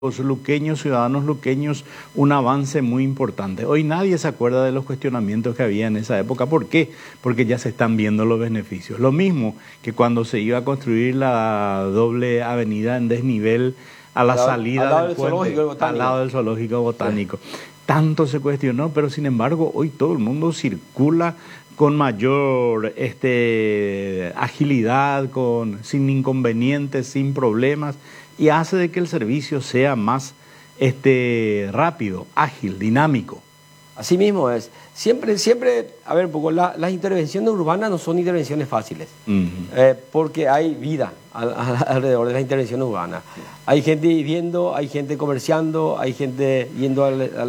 los luqueños, ciudadanos luqueños, un avance muy importante. Hoy nadie se acuerda de los cuestionamientos que había en esa época. ¿Por qué? Porque ya se están viendo los beneficios. Lo mismo que cuando se iba a construir la doble avenida en desnivel a la salida del puente, al lado del zoológico botánico. Sí. Tanto se cuestionó, pero sin embargo hoy todo el mundo circula con mayor agilidad, sin inconvenientes, sin problemas, y hace de que el servicio sea más rápido, ágil, dinámico. Así mismo es. Siempre, a ver, un poco, las intervenciones urbanas no son intervenciones fáciles, porque hay vida alrededor de las intervenciones urbanas. Hay gente viviendo, hay gente comerciando, hay gente yendo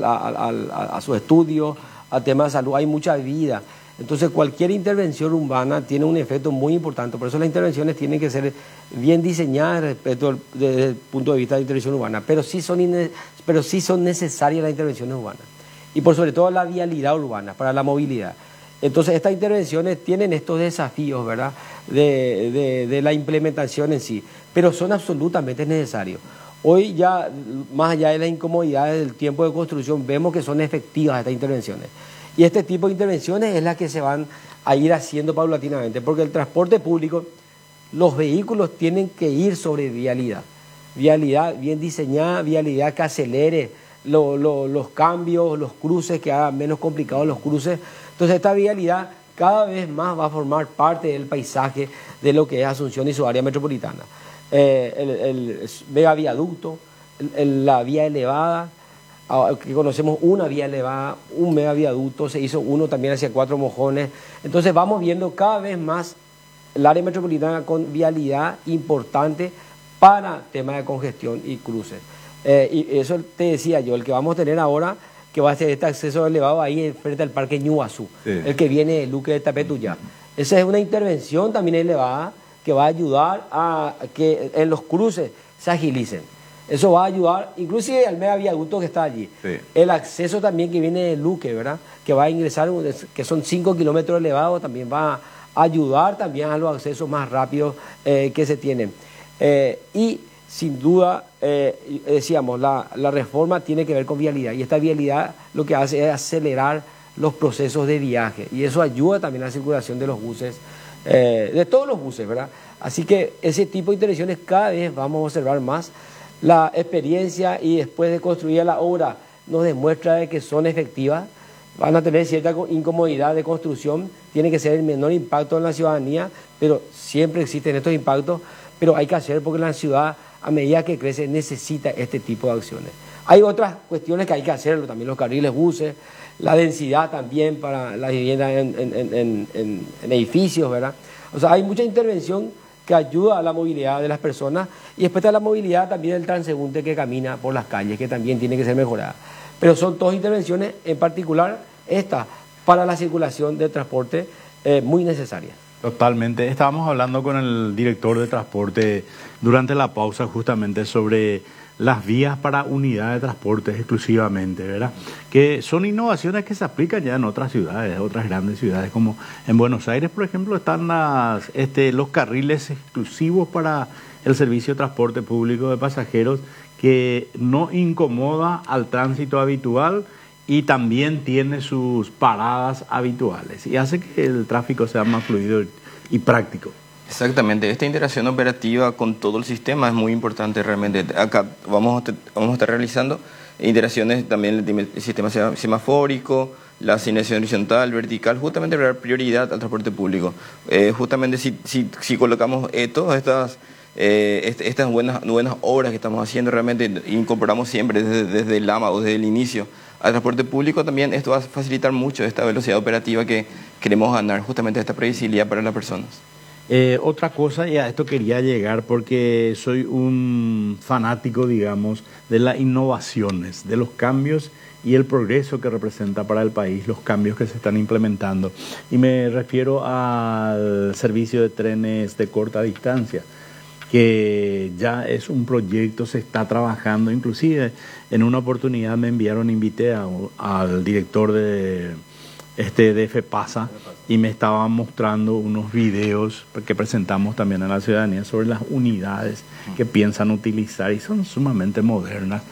a su estudio, a temas de salud, hay mucha vida. Entonces cualquier intervención urbana tiene un efecto muy importante, por eso las intervenciones tienen que ser bien diseñadas desde el punto de vista de la intervención urbana, pero sí son necesarias las intervenciones urbanas, y por sobre todo la vialidad urbana, para la movilidad. Entonces estas intervenciones tienen estos desafíos, ¿verdad?, de la implementación en sí, pero son absolutamente necesarios. Hoy ya, más allá de las incomodidades del tiempo de construcción, vemos que son efectivas estas intervenciones. Y este tipo de intervenciones es la que se van a ir haciendo paulatinamente, porque el transporte público, los vehículos tienen que ir sobre vialidad bien diseñada, vialidad que acelere los cambios, los cruces, que hagan menos complicados los cruces. Entonces esta vialidad cada vez más va a formar parte del paisaje de lo que es Asunción y su área metropolitana. El megaviaducto, la vía elevada, que conocemos una vía elevada, un megaviaducto, se hizo uno también hacia Cuatro Mojones. Entonces vamos viendo cada vez más el área metropolitana con vialidad importante para temas de congestión y cruces. Y eso te decía yo, el que vamos a tener ahora, que va a ser este acceso elevado ahí frente al Parque Ñuazú, sí, el que viene de Luque de Tapetuyá. Esa es una intervención también elevada que va a ayudar a que en los cruces se agilicen. Eso va a ayudar, inclusive al megaviaducto que está allí. Sí. El acceso también que viene de Luque, ¿verdad?, que va a ingresar, que son 5 kilómetros elevados, también va a ayudar también a los accesos más rápidos que se tienen. Y sin duda, decíamos, la reforma tiene que ver con vialidad, y esta vialidad lo que hace es acelerar los procesos de viaje, y eso ayuda también a la circulación de los buses, de todos los buses, ¿verdad? Así que ese tipo de intervenciones cada vez vamos a observar más. La experiencia y después de construir la obra nos demuestra de que son efectivas, van a tener cierta incomodidad de construcción, tiene que ser el menor impacto en la ciudadanía, pero siempre existen estos impactos, pero hay que hacer porque la ciudad, a medida que crece, necesita este tipo de acciones. Hay otras cuestiones que hay que hacerlo, también los carriles buses, la densidad también para la vivienda en edificios, ¿verdad? O sea, hay mucha intervención que ayuda a la movilidad de las personas, y después está la movilidad también del transeúnte que camina por las calles, que también tiene que ser mejorada. Pero son todas intervenciones, en particular esta, para la circulación del transporte, muy necesarias. Totalmente. Estábamos hablando con el director de transporte durante la pausa justamente sobre las vías para unidad de transporte exclusivamente, ¿verdad? Que son innovaciones que se aplican ya en otras ciudades, otras grandes ciudades, como en Buenos Aires, por ejemplo, están los carriles exclusivos para el servicio de transporte público de pasajeros, que no incomoda al tránsito habitual y también tiene sus paradas habituales y hace que el tráfico sea más fluido y práctico. Exactamente, esta interacción operativa con todo el sistema es muy importante realmente. Acá vamos a estar realizando interacciones también del sistema semafórico, la asignación horizontal, vertical, justamente para dar prioridad al transporte público. Justamente si colocamos todas estas buenas obras que estamos haciendo, realmente incorporamos siempre desde el AMA o desde el inicio al transporte público, también esto va a facilitar mucho esta velocidad operativa que queremos ganar, justamente esta previsibilidad para las personas. Otra cosa, y a esto quería llegar porque soy un fanático, digamos, de las innovaciones, de los cambios y el progreso que representa para el país, los cambios que se están implementando. Y me refiero al servicio de trenes de corta distancia, que ya es un proyecto, se está trabajando. Inclusive en una oportunidad invité al director de de FEPASA y me estaba mostrando unos videos que presentamos también a la ciudadanía sobre las unidades que piensan utilizar y son sumamente modernas.